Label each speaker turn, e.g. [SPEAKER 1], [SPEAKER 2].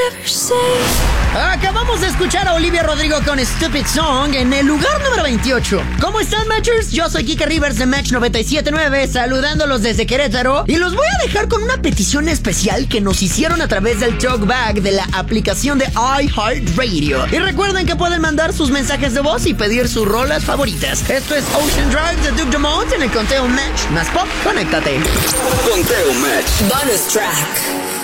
[SPEAKER 1] Acabamos de escuchar a Olivia Rodrigo con Stupid Song en el lugar número 28. ¿Cómo están, Matchers? Yo soy Kike Rivers de Match 97.9, saludándolos desde Querétaro. Y los voy a dejar con una petición especial que nos hicieron a través del talkback de la aplicación de iHeartRadio. Y recuerden que pueden mandar sus mensajes de voz y pedir sus rolas favoritas. Esto es Ocean Drive de Duke Dumont en el conteo Match. Más pop, conéctate.
[SPEAKER 2] Conteo Match.
[SPEAKER 3] Bonus track.